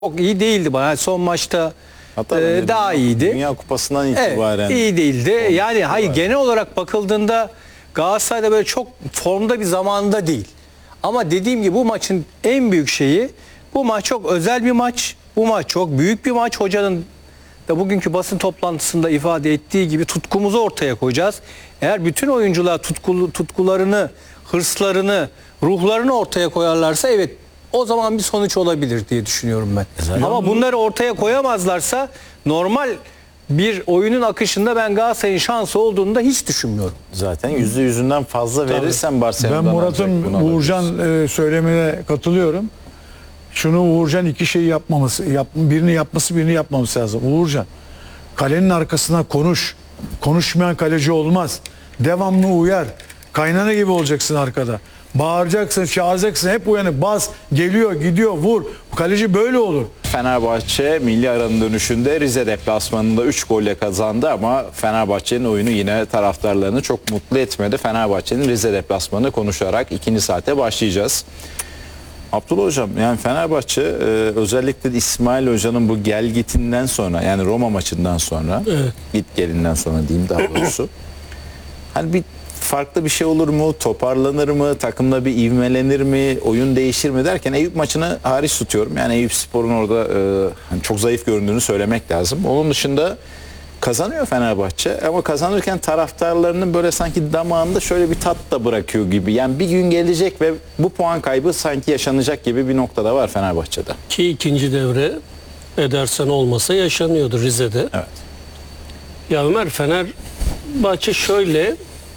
çok iyi değildi bana. Son maçta Hatta daha iyiydi. Dünya Kupası'ndan itibaren. Evet, iyi değildi. Yani hayır, genel olarak bakıldığında Galatasaray'da böyle çok formda bir zamanında değil. Ama dediğim gibi bu maçın en büyük şeyi, bu maç çok özel bir maç. Bu maç çok büyük bir maç. Hocanın da bugünkü basın toplantısında ifade ettiği gibi tutkumuzu ortaya koyacağız. Eğer bütün oyuncular tutkularını, hırslarını, ruhlarını ortaya koyarlarsa evet, o zaman bir sonuç olabilir diye düşünüyorum ben. Ama bunları ortaya koyamazlarsa normal bir oyunun akışında ben Galatasaray'ın şansı olduğunu da hiç düşünmüyorum. Zaten %100'ünden fazla verirsen Barcelona'dan Ben Murat'ın Uğurcan söylemine katılıyorum. Şunu Uğurcan iki şeyi yapmaması, birini yapması, birini yapmaması lazım. Uğurcan, kalenin arkasına konuş. Konuşmayan kaleci olmaz. Devamlı uyar. Kaynana gibi olacaksın arkada. Bağıracaksın, çağıracaksın, hep uyanık. Bas, geliyor, gidiyor, vur. Kaleci böyle olur. Fenerbahçe milli aranın dönüşünde Rize deplasmanında 3 golle kazandı ama Fenerbahçe'nin oyunu yine taraftarlarını çok mutlu etmedi. Fenerbahçe'nin Rize deplasmanını konuşarak ikinci saate başlayacağız. Abdullah Hocam, yani Fenerbahçe özellikle de İsmail Hoca'nın bu gelgitinden sonra, yani Roma maçından sonra, evet, git gelinden sonra diyeyim daha doğrusu, hani bir farklı bir şey olur mu, toparlanır mı, takımda bir ivmelenir mi, oyun değişir mi derken Eyüp maçını hariç tutuyorum. Yani Eyüpspor'un orada hani çok zayıf göründüğünü söylemek lazım. Onun dışında kazanıyor Fenerbahçe ama kazanırken taraftarlarının böyle sanki damağında şöyle bir tat da bırakıyor gibi. Yani bir gün gelecek ve bu puan kaybı sanki yaşanacak gibi bir noktada var Fenerbahçe'de. ki ikinci devre Ederson olmasa yaşanıyordu Rize'de. Evet. Ya Ömer, Fenerbahçe şöyle,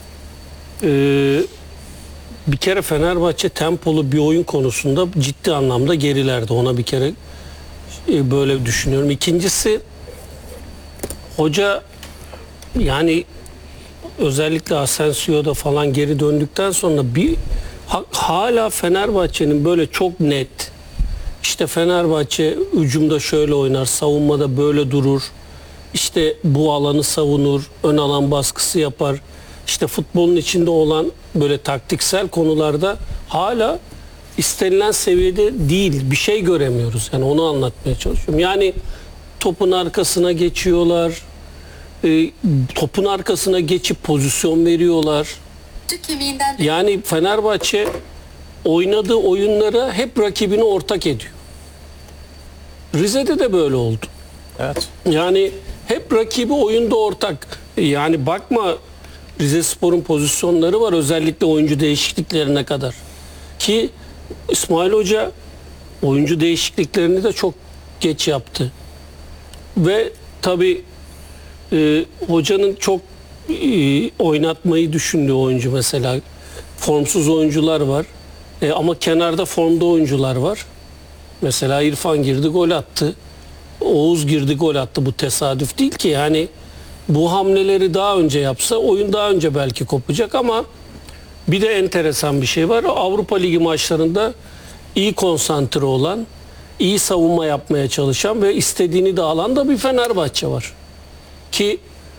bir kere Fenerbahçe tempolu bir oyun konusunda ciddi anlamda gerilerdi. Ona bir kere böyle düşünüyorum. İkincisi, hoca yani özellikle Asensio'da falan geri döndükten sonra hala Fenerbahçe'nin böyle çok net, işte Fenerbahçe hücumda şöyle oynar, savunmada böyle durur, işte bu alanı savunur, ön alan baskısı yapar, işte futbolun içinde olan böyle taktiksel konularda hala istenilen seviyede değil, bir şey göremiyoruz. Yani onu anlatmaya çalışıyorum. Yani topun arkasına geçiyorlar, topun arkasına geçip pozisyon veriyorlar. Yani Fenerbahçe oynadığı oyunlara hep rakibini ortak ediyor. Rize'de de böyle oldu. Evet. Yani hep rakibi oyunda ortak. Yani bakma, Rizespor'un pozisyonları var, özellikle oyuncu değişikliklerine kadar. Ki İsmail Hoca oyuncu değişikliklerini de çok geç yaptı. Ve tabii hocanın çok oynatmayı düşündüğü oyuncu, mesela formsuz oyuncular var. Ama kenarda formda oyuncular var. Mesela İrfan girdi, gol attı. Oğuz girdi, gol attı. Bu tesadüf değil ki. Yani bu hamleleri daha önce yapsa oyun daha önce belki kopacak. Ama bir de enteresan bir şey var. Avrupa Ligi maçlarında iyi konsantre olan, iyi savunma yapmaya çalışan ve istediğini de alan da bir Fenerbahçe var. Ki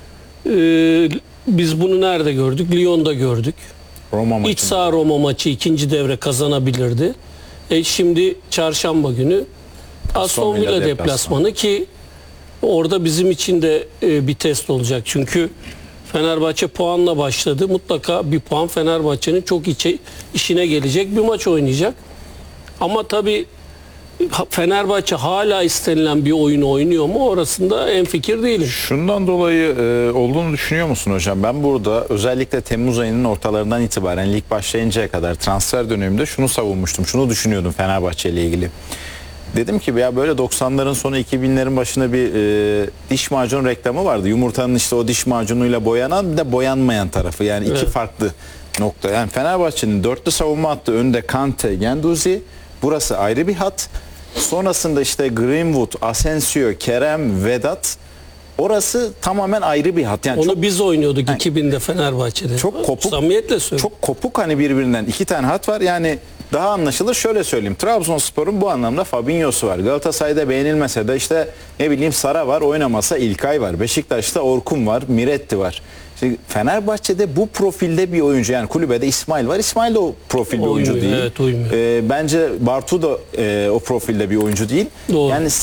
biz bunu nerede gördük? Lyon'da gördük. Roma maçı. İç saha Roma maçı ikinci devre kazanabilirdi. Şimdi çarşamba günü Aston Villa deplasmanı, ki orada bizim için de bir test olacak. Çünkü Fenerbahçe puanla başladı. Mutlaka bir puan Fenerbahçe'nin çok işine gelecek bir maç oynayacak. Ama tabii Fenerbahçe hala istenilen bir oyunu oynuyor mu? Orasında hemfikir değilim. Şundan dolayı olduğunu düşünüyor musun hocam? Ben burada özellikle Temmuz ayının ortalarından itibaren lig başlayıncaya kadar transfer döneminde şunu savunmuştum. Şunu düşünüyordum Fenerbahçe ile ilgili. Dedim ki ya böyle 90'ların sonu 2000'lerin başında bir diş macun reklamı vardı. Yumurtanın işte o diş macunuyla boyanan bir de boyanmayan tarafı. Yani iki farklı nokta. Yani Fenerbahçe'nin dörtlü savunma hattı, önde Kante, Guendouzi. Burası ayrı bir hat. Sonrasında işte Greenwood, Asensio, Kerem, Vedat. Orası tamamen ayrı bir hat. Yani onu biz oynuyorduk 2000'de Fenerbahçe'de. Çok kopuk. Samimiyetle söylüyorum. Çok kopuk, hani birbirinden iki tane hat var. Yani daha anlaşılır şöyle söyleyeyim. Trabzonspor'un bu anlamda Fabinho'su var. Galatasaray'da beğenilmese de işte ne bileyim Sara var, oynamasa İlkay var. Beşiktaş'ta Orkun var, Miretti var. Şimdi Fenerbahçe'de bu profilde bir oyuncu, yani kulübede İsmail var. İsmail de o profilde oyuncu Uymuyor, değil. evet, uymuyor. Bence Bartu da o profilde bir oyuncu değil. Doğru. Yani